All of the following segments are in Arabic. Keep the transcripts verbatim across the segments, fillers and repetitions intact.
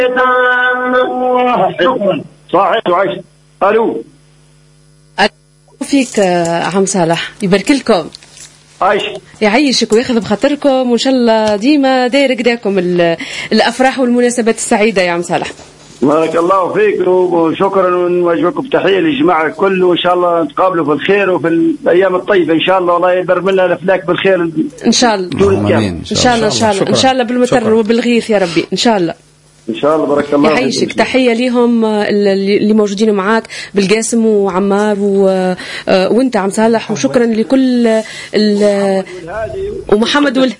شكرا صحيت وعيش. الو فيك عم صالح يبارك لكم. عايش يعيشك وياخذ بخاطركم وان شاء الله ديما داير قداكم الافراح والمناسبات السعيده يا عم صالح. بارك الله فيك وشكرا ونوجهكم تحيه للجماعه الكل وان شاء الله نتقابلوا في الخير وفي الايام الطيبه ان شاء الله. الله يبارك لنا الافلاك بالخير ان شاء الله. ان شاء الله ان شاء الله ان شاء الله بالمطر وبالغيث يا ربي ان شاء الله. ان شاء الله بارك الله. يعيشك تحيه ليهم اللي موجودين معاك بالقاسم وعمار و... وانت عم صالح وشكرا لكل ال... ومحمد وال...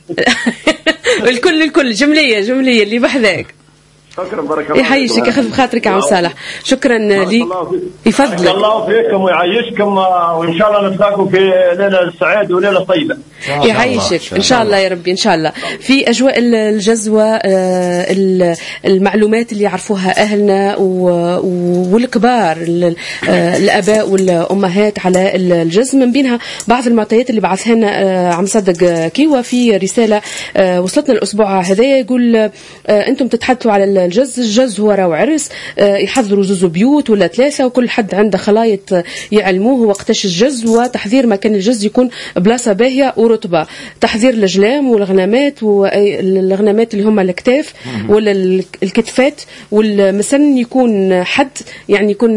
الكل الكل جمليه جمليه اللي بحذاك. شكرا بارك الله. يحييك ياخذ بخاطرك يا عم صالح. شكرا لي يفضلك. الله فيكم ويعيشكم وان شاء الله نتلاقوا في ليله سعيده وليله طيبه. يعيشك ان شاء الله يا ربي ان شاء الله. في اجواء الجزوه المعلومات اللي يعرفوها اهلنا والكبار الاباء والامهات على الجز، من بينها بعض المعطيات اللي بعثها لنا عم صدق كيوا في رساله وصلتنا الاسبوع هذا. يقول انتم تتحدثوا على الجز. الجز هو راو عرس يحضروا زوز بيوت ولا ثلاثه وكل حد عنده خلايط يعلموه وقتاش الجز، وتحضير مكان الجز يكون بلاصه باهيه ورطبه. تحضير الجلام والغنامات والغنامات اللي هم الاكتاف ولا الكتفات والمسن يكون حد يعني يكون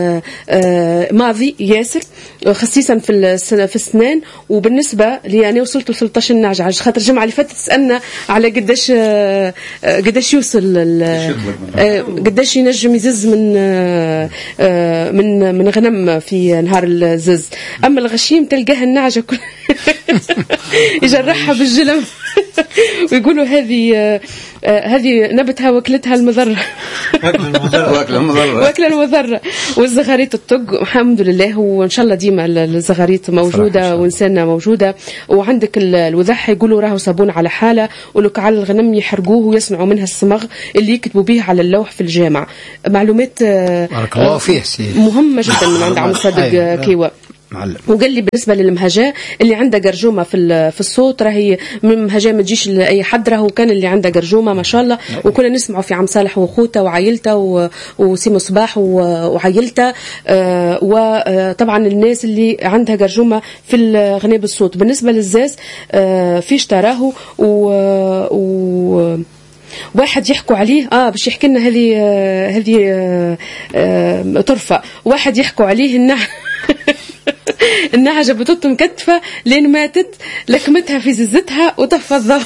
ماضي ياسر خصيصا في في السنان. وبالنسبه لي انا وصلت ل ثلاثة عشر نعجه على خاطر الجمعه اللي فاتت تسالنا على قداش قداش يوصل قداش ينجم يزز من من من غنم في نهار الزز. اما الغشيم تلقاه النعجه كل يجرحها بالجلم ويقولوا هذه هذه نبتها وكلتها المضره واكله المضره واكله المضره. والزغاريت الطق الحمد لله وان شاء الله ديما الزغاريت موجوده وانساننا موجوده. وعندك الوذح يقولوا راهو صابون على حاله ولك على الغنم يحرقوه ويصنعوا منها الصمغ اللي يكتبوا به على اللوح في الجامع. معلومات بارك الله فيه مهمه جدا من عند عم صادق كيوا. وقال لي بالنسبه للمهجاه اللي عنده قرجومه في في الصوت راهي من مهجاه ما تجيش لاي حد، راهو كان اللي عنده قرجومه ما شاء الله وكنا نسمعوا في عم صالح وخوته وعائلته وسيم صباح وعائلته. وطبعا الناس اللي عندها قرجومه في الغناء الصوت. بالنسبه للزاز في اشتراه و واحد يحكوا عليه اه باش يحكي لنا هذه هذه آه آه طرفه. واحد يحكوا عليه انه النعجة بتط مكتفة لين ماتت لكمتها في ززتها وطفى الضوء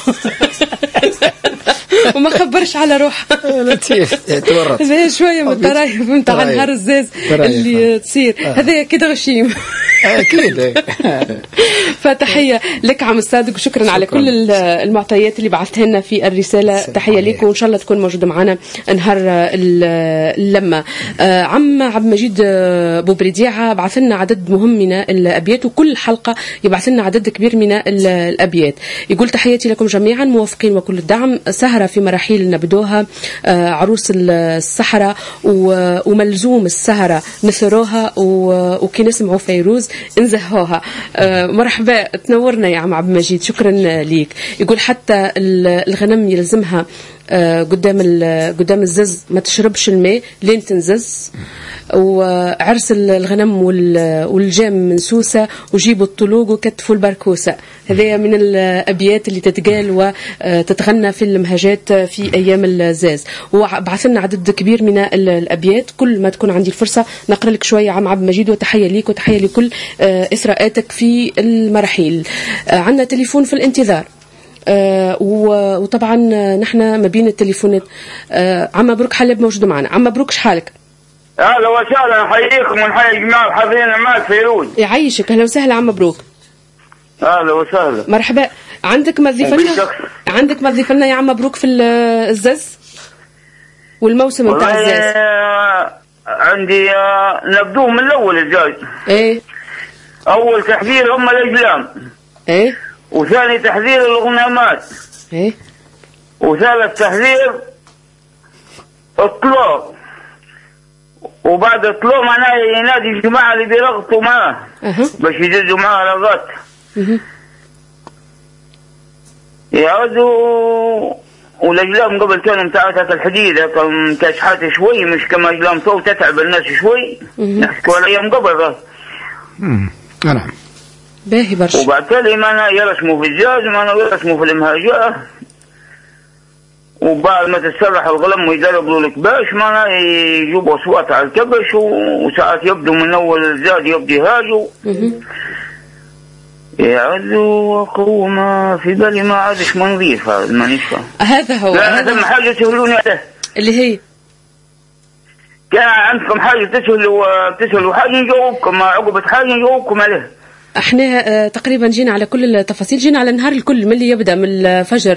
وما خبرش على روحها. لطيف تورط هذا شوية من الطرايف نتاع نهار الزاز اللي تصير هذا كده غشيم أكيد. فتحية لك عم الصادق وشكرا على كل المعطيات اللي بعثتها لنا في الرسالة. تحية لك وإن شاء الله تكون موجودة معنا نهار اللمة. عم عبد المجيد بوبريديعة بعث لنا عدد مهم من الأبيات وكل حلقة يبعث لنا عدد كبير من الأبيات. يقول تحياتي لكم جميعا موافقين وكل الدعم. سهرة في مراحيل نبدوها عروس الصحراء وملزوم السهرة نثروها وكي نسمعوا فيروز انزهوها. مرحبا تنورنا يا عم عبد المجيد شكرا ليك. يقول حتى الغنم يلزمها قدام قدام الزز ما تشربش الماء لين تنزز. وعرس الغنم والجام من سوسة وجيبوا الطلوق وكتفوا البركوسة. هذه من الأبيات اللي تتقال وتتغنى في المهجات في أيام الزاز. وبعثنا عدد كبير من الأبيات كل ما تكون عندي الفرصة نقرأ لك شوية عم عبد المجيد. وتحية ليك وتحية لكل إسراءاتك في المراحيل. عندنا تليفون في الانتظار. آه وطبعا نحن ما بين التليفونات. آه عم مبروك حلب موجود معنا. عم مبروك شحالك؟ اهلا وسهلا نحييكم ونحيي الجماعه الحاضرين معك فيروز. يعيشك اهلا وسهلا عم مبروك. اهلا وسهلا مرحبا. عندك ما تضيف لنا عندك ما تضيف لنا يا عم مبروك في الزز والموسم نتاع الزز؟ عندي نبدوه من الاول الجاي. ايه اول تحذير هم الاجلام. ايه وثاني تحذير الغنامات. ايه وثالث تحذير الطلوع. وبعد الطلوع معناه ينادي الجماعة اللي بيرقصوا معاه أه. باش يجزوا معاه لغات. أه. يعودوا والأجلام قبل كانوا متاعتها الحديدة كان كاشحات شوي مش كما أجلام صوت تتعب الناس شوي نحكوا على أيام قبل. امم نعم. باهي برشا. وبعد تالي ما يرسموا في الجاز ما يرسموا في المهاجة، وبعد ما تتسرح الغلم ويدربوا الكباش ما يجيبوا أصوات على الكبش، وساعات يبدو من أول الزاد يبدي هاجوا يعدوا وقوما في بالي ما عادش منظيف هذا ما نشفى. هذا هو. لا هذا حاجة تسهلوني عليه. اللي هي كان عندكم حاجة تسهلوا تسهلوا حاجة نجاوبكم، عقبة حاجة نجاوبكم عليه. احنا تقريبا جينا على كل التفاصيل، جينا على النهار الكل من اللي يبدا من الفجر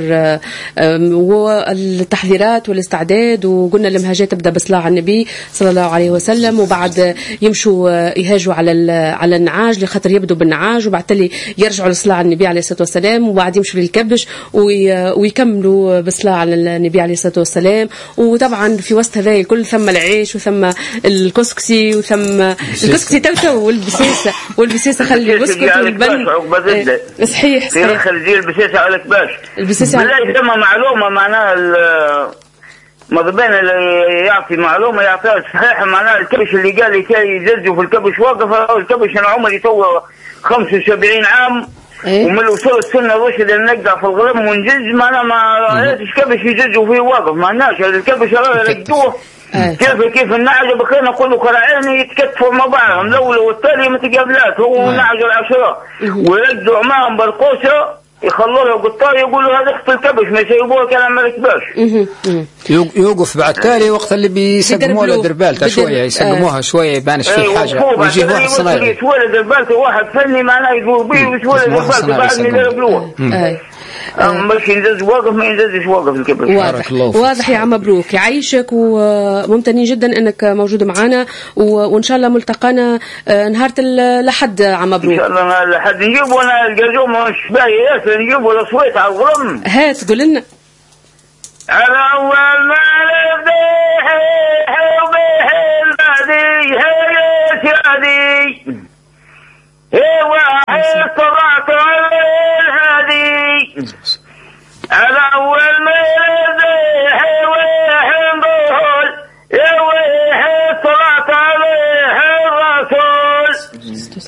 والتحذيرات والاستعداد، وقلنا المهاجات تبدا بصلاة على النبي صلى الله عليه وسلم، وبعد يمشوا يهاجوا على على النعاج لخاطر يبدوا بالنعاج، وبعد تالي يرجعوا للصلاة على النبي عليه الصلاه والسلام، وبعد يمشوا للكبش ويكملوا بصلاة على النبي عليه الصلاه والسلام. وطبعا في وسط هذا الكل ثم العيش وثم الكسكسي وثم الكسكسي توتو والبسيسه والبسيسه خلي صحيح صحيح في دخل زي البسيسة على الكباش. البسيسة بالله ثم معلومة معناها مضبين اللي يعطي معلومة يعطيها صحيحة، معناها الكبش اللي قال لي كي يزجوا في الكبش واقف. الكبش أنا عمري تو خمسة وسبعين عام إيه؟ ومن وصول السنة الرشد اللي نقع في الغرم ونجز معناها ما رأيتش كبش يزجوا فيه واقف، معناش الكبش رجدوه كيف كيف النعجة بخير نقول له كراعين يتكتفوا مع بعضهم الأول والتالي متقابلات هو نعجة العشرة ويرجعوا معهم بالقوسة يخلوها قطار يقولوا هذا اخت الكبش ما يسيبوها كلام ما ركباش. يوقف بعد تالي وقت اللي بيسقموها لدربالته شوية يسقموها شوية يبانش في حاجة ويجي واحد صنايعي شوية دربالته واحد فني معناه يدور بيه وشوية دربالته بعد ما يدربلوها. مش ينزز واقف ما ينززش واقف الكبش. واضح واضح يا عم مبروك يعيشك، وممتنين جدا انك موجود معنا، وان شاء الله ملتقانا نهار الأحد عم مبروك. ان شاء الله الأحد نجيبوا انا الجزوم مش باهي ياسر نجيبوا الاصوات على الغرم. هات قول لنا. على اول ما نبدأ وبه البادي هي سيادي هي واحد طلعت على الهادي على أول ما يزيح ويحن ظهول يويح طلعت عليه الرسول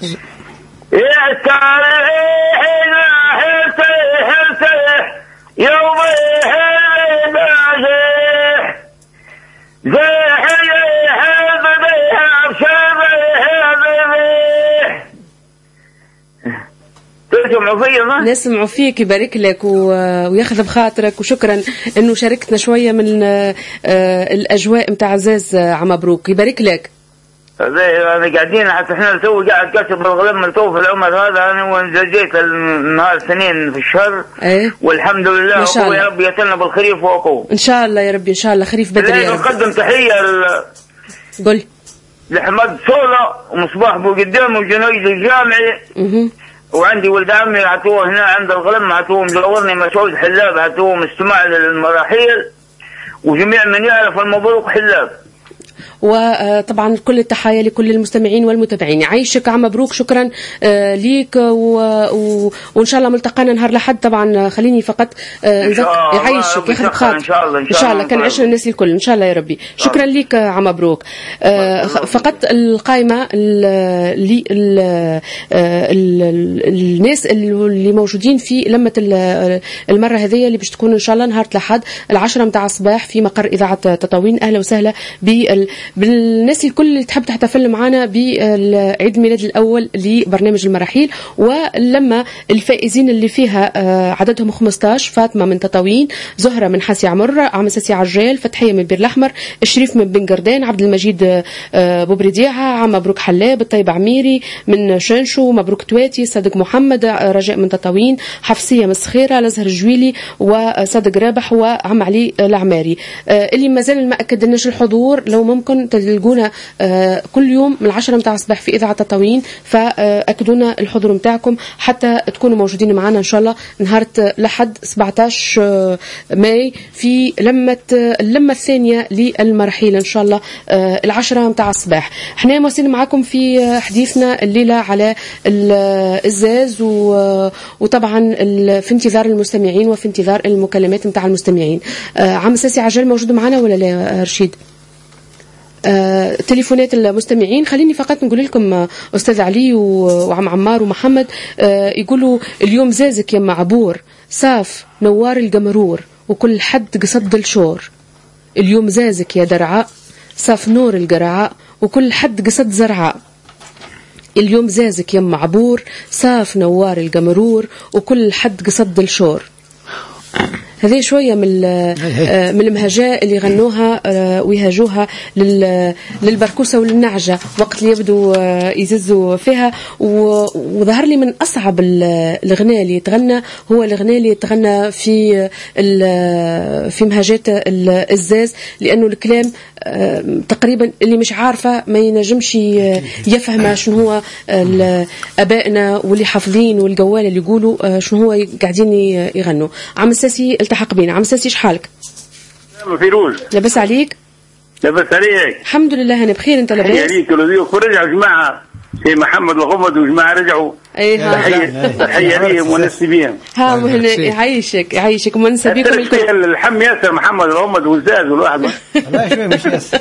يستريح ناحل سيح سيح يوميه الباجيح زيح يحل بديها بشبيه ببيح. تسمعوا فيا ما؟ نسمعوا فيك يبارك لك وياخذ بخاطرك، وشكرا انه شاركتنا شويه من الاجواء نتاع عزاز عم مبروك يبارك لك. انا قاعدين حتى احنا تو قاعد كسب بالغلم تو في العمر هذا انا وانزجيت النهار اثنين في الشهر ايه؟ والحمد لله يا رب يتنا بالخريف وقوه ان شاء الله يا رب ان شاء الله خريف بدري يا رب. نقدم تحيه ل قل لحمد صولة ومصباح بو قدام وجنيد الجامعي اها وعندي ولد عمي عطوه هنا عند الغلم عطوه مجاورني مسعود حلاب عطوه مستمع للمراحيل وجميع من يعرف المبروك حلاب. وطبعا كل التحايا لكل المستمعين والمتابعين. يعيشك عم مبروك شكرا ليك و... و... وان شاء الله ملتقانا نهار الأحد. طبعا خليني فقط يعيشك ياخذ بخاطر ان شاء الله ان شاء الله كان عشنا الناس الكل ان شاء الله يا ربي. شكرا ليك عم مبروك. فقط القائمه اللي الناس اللي موجودين في لمه المره هذه اللي باش تكون ان شاء الله نهار الأحد العشرة متاع الصباح في مقر اذاعه تطاوين. اهلا وسهلا بال بالناس الكل اللي تحب تحتفل معنا بعيد الميلاد الأول لبرنامج المراحيل. ولما الفائزين اللي فيها عددهم خمسطاش: فاطمة من تطاوين، زهرة من حاسي عمر، عم ساسي عجال، فتحية من بير الأحمر، الشريف من بن قردان، عبد المجيد بوبرديعة، عم مبروك حلاب، الطيب عميري من شنشو، مبروك تواتي، صدق محمد، رجاء من تطاوين، حفصية من الصخيرة، لزهر الجويلي وصدق رابح وعم علي العماري. اللي ما زال ما أكدناش الحضور لو ممكن يمكن تلقونا كل يوم من العشرة متاع الصباح في إذاعة تطاوين، فأكدونا الحضور متاعكم حتى تكونوا موجودين معنا إن شاء الله نهار لحد سبعة عشر ماي في لمة اللمة الثانية للمرحيل إن شاء الله العشرة متاع الصباح. احنا مواصلين معكم في حديثنا الليلة على الزاز، وطبعا في انتظار المستمعين وفي انتظار المكالمات متاع المستمعين. عم ساسي عجل موجود معنا ولا لا رشيد؟ آه، تليفونات المستمعين. خليني فقط نقول لكم أستاذ علي وعم عمار ومحمد آه، يقولوا اليوم زازك يما عبور صاف نوار القمرور وكل حد قصد الشور. اليوم زازك يا درعاء صاف نور القرعاء وكل حد قصد زرعاء. اليوم زازك يما عبور صاف نوار القمرور وكل حد قصد الشور. هذه شوية من من المهجاء اللي غنوها ويهاجوها للبركوسة وللنعجة وقت اللي يبدو يززوا فيها. وظهر لي من أصعب الغناء اللي يتغنى هو الغناء اللي يتغنى في في مهجات الزاز، لأنه الكلام تقريبا اللي مش عارفة ما ينجمش يفهم شنو هو أبائنا واللي حافظين والجوال اللي يقولوا شنو هو قاعدين يغنوا. عم الساسي التحق بينا. عم الساسي شحالك؟ فيروز لاباس عليك؟ لاباس عليك الحمد لله أنا بخير. أنت لاباس؟ عليك ولديك ورجعوا جماعة سي محمد الغمد وجماعة رجعوا. ايه تحية تحية ليهم ونسي بيهم. ها مهنا يعيشك يعيشك ونسي بيكم الكل. الحم ياسر محمد الغمد والزاز والواحد لا شوي مش ياسر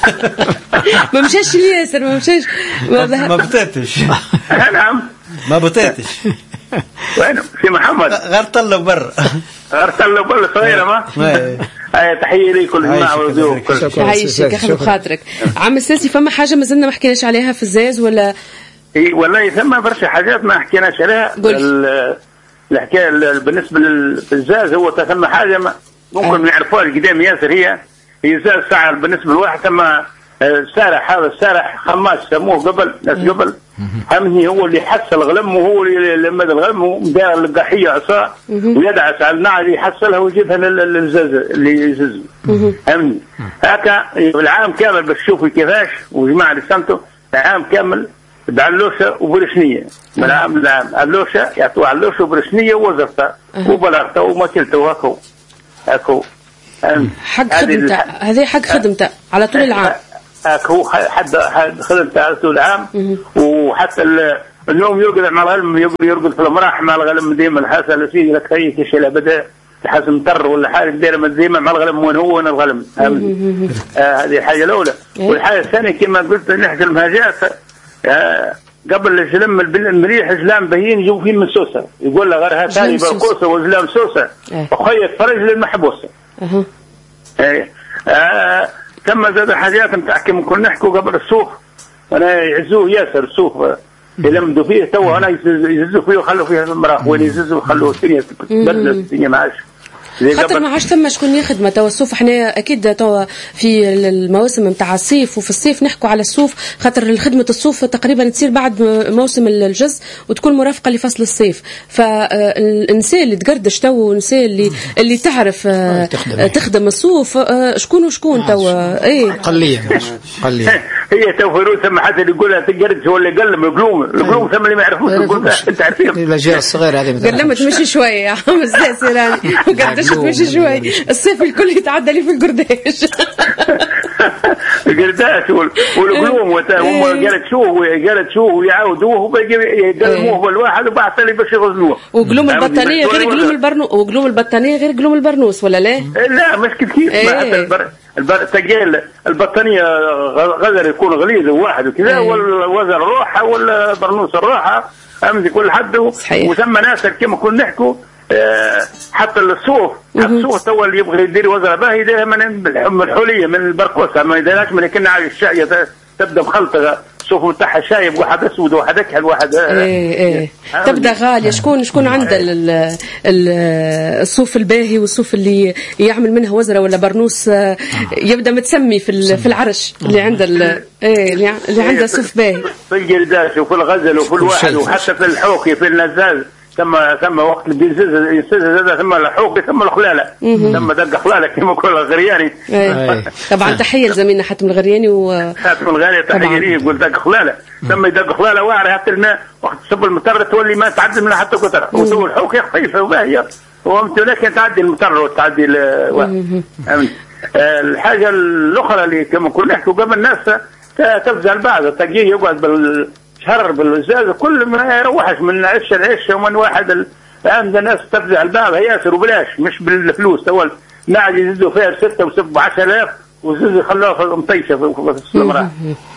ما مشاش ياسر ما مشاش ما بطيتش نعم ما بطيتش وين سي محمد غير طلوا برا غير طلوا برا صغيرة ما اي تحية ليكم الجماعة والضيوف كل يعيشك يخلو خاطرك. عم الساسي فما حاجة ما زلنا ما حكيناش عليها في الزاز ولا؟ اي والله ثم برشا حاجات ما حكيناش عليها. الحكايه بالنسبه للزاز هو ثم حاجه ما ممكن ما نعرفوهاش قدام ياسر. هي هي زاز سعر بالنسبه لواحد ثم السارح. هذا السارح خماس سموه قبل ناس قبل همني هو اللي حصل الغلم وهو اللي لما الغلم ودار القحيه عصا ويدعس على النار يحصلها ويجيبها للزاز اللي يزز همني هكا العام كامل باش تشوفوا كيفاش. وجماعه اللي سمتوا العام كامل بعلوشة وبرشنية من عام لعام. علوشة يعطوا علوشة وبرشنية ووزرتها وبلغتها وماكلتها وهكو هكو حق خدمته. هذه حق خدمته على طول العام. هكو حد حد خدمته على طول العام. وحتى اليوم يرقد مع الغلم يرقد يرقد في المراح مع الغلم ديما الحاسة سيدي لك هي كيش لا بدا تحس مطر ولا حاجة دايما ديما مع الغلم وين هو وين الغلم. هذه الحاجة الأولى. والحاجة الثانية كما قلت نحكي المهاجات قبل الجلم المريح جلام بهين يجوا فيه من سوسة يقول له غير هاتاني برقوسة وجلام سوسة وخيط فرج للمحبوسة. أه. ايه آه. ثم زاد حاجات نتحكي ممكن نحكوا قبل السوق وانا يعزوه ياسر السوق يلمدوا فيه تو انا يززوا فيه وخلوا فيه المراخ وين يززوا وخلوا الدنيا تبدل الدنيا معاش خاطر ما عادش ثم شكون يخدم توا الصوف. احنا اكيد توا في المواسم نتاع الصيف وفي الصيف نحكوا على الصوف خاطر خدمه الصوف تقريبا تصير بعد موسم الجز وتكون مرافقه لفصل الصيف. فالنساء اللي تقردش توا والنساء اللي اللي تعرف تخدم, تخدم الصوف شكون وشكون توا ايه قليل قليل هي تو فيروز ثم حتى اللي يقولها تقرد هو اللي يقلم القلوم القلوم ثم اللي ما يعرفوش يقول انت عارفين الاجيال الصغيره هذه قلمت مشي شويه يا عم الزاز راني وقعدت تمشي شوي الصيف الكل يتعدى لي في القرداش القرداش والقلوم وهم قالت شو قالت شو ويعاودوه وبيجي يقلموه بالواحد وبعد ثاني باش يغزلوه. وقلوم البطانيه غير قلوم البرنوس وقلوم البطانيه غير قلوم البرنوس ولا لا؟ لا مش كيف حتى التقيل البطانيه غزل يكون غليظ وواحد وكذا والوزر روحه ولا برنوس الروحه امزي كل حد وثم ناس كما كنا نحكوا حتى الصوف الصوف تو اللي يبغى يدير وزره باهي يديرها من الحوليه من البرقوسه ما يديرهاش من كنا على الشاي تبدا بخلطه الصوف بتاعها شايب واحد اسود وواحد اكحل واحد ايه ايه تبدا غاليه. شكون شكون عنده الصوف الباهي والصوف اللي يعمل منها وزره ولا برنوس يبدا متسمي في في العرش اللي عنده ايه اللي عنده صوف باهي في الجرداش وفي الغزل وفي الواحد وحتى في الحوكي في النزاز ثم ثم وقت اللي بيزز ثم الحوق ثم الخلاله ثم دق خلاله كما كل الغرياني. طبعا تحيه لزميلنا حاتم الغرياني و حاتم الغرياني تحيه ليه يقول دق خلاله ثم يدق خلاله واعره حتى الماء وقت تصب المطر تولي ما تعدل منها حتى قطره وسوي الحوق خفيفه وباهيه ومتولك تعدي المطر وتعدي الحاجه الاخرى اللي كما كنا نحكوا قبل الناس تفزع البعض تجيه يقعد بال شهر بالزاز كل ما يروحش من عش العش ومن واحد الآن الناس تفزع الباب ياسر وبلاش مش بالفلوس أول نعد يزيدوا فيها ستة وسبعة عشر آلاف وزيدوا يخلوها مطيشة في السمراء.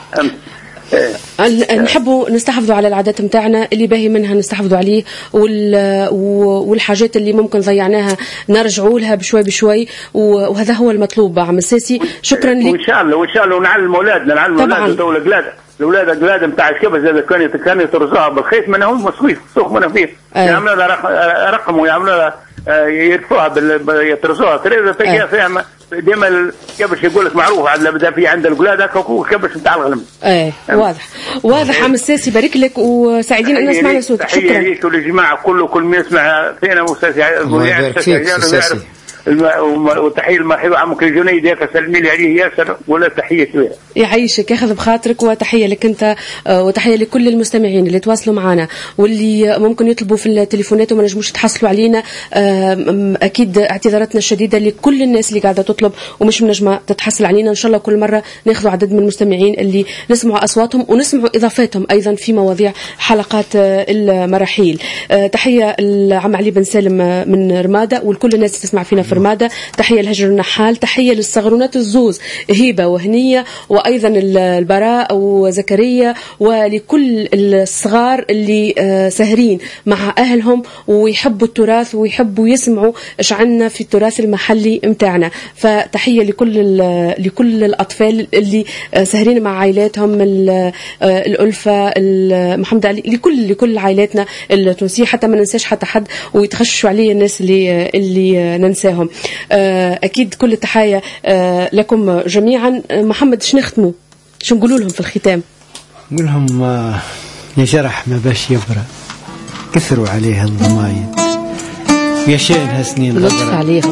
نحبوا نستحفظوا على العادات متاعنا اللي باهي منها نستحفظوا عليه والحاجات اللي ممكن ضيعناها نرجعوا لها بشوي بشوي وهذا هو المطلوب عم الساسي. شكرا لك. وإن شاء الله وإن شاء الله ونعلم أولادنا نعلم أولادنا دولة قلادة الأولاد الأولاد نتاع الكبز إذا كانوا كانوا يترزوها بالخيط منهم مسويف سوق منهم فيه يعملوا لها رقم ويعملوا لها يدفوها يترزوها تريزة تجيها فيها ديما الكبش يقول لك معروف عاد بدا في عند الأولاد هكا كبش نتاع الغنم. ايه واضح واضح عم الساسي بارك لك وسعيدين ان نسمعنا صوتك. شكرا. تحية ليك وللجماعة كله كل ما يسمع فينا مستسي يعرف وتحيه المرحبا عمك الجنيد ياك سلمي لي عليه ياسر ولا تحيه كبيره يعيشك ياخذ بخاطرك وتحيه لك انت وتحيه لكل المستمعين اللي تواصلوا معنا واللي ممكن يطلبوا في التليفونات وما نجموش تحصلوا علينا. اكيد اعتذاراتنا الشديده لكل الناس اللي قاعده تطلب ومش منجمه تتحصل علينا. ان شاء الله كل مره ناخذوا عدد من المستمعين اللي نسمعوا اصواتهم ونسمعوا اضافاتهم ايضا في مواضيع حلقات المراحيل. تحيه لعم علي بن سالم من رماده ولكل الناس اللي تسمع فينا في رمادة. تحية لهجر النحال. تحية للصغرونات الزوز هبة وهنية وأيضا البراء وزكريا ولكل الصغار اللي سهرين مع أهلهم ويحبوا التراث ويحبوا يسمعوا إيش عنا في التراث المحلي متاعنا. فتحية لكل لكل الأطفال اللي سهرين مع عائلاتهم الألفة محمد علي لكل لكل عائلاتنا التونسية حتى ما ننساش حتى حد ويتخشوا عليه الناس اللي اللي ننساهم. أكيد كل التحايا لكم جميعا. محمد شنو نختموا شو نقولوا لهم في الختام؟ نقول لهم يا جرح ما باش يبرى كثروا عليها الضمايد يا شيلها سنين غبرة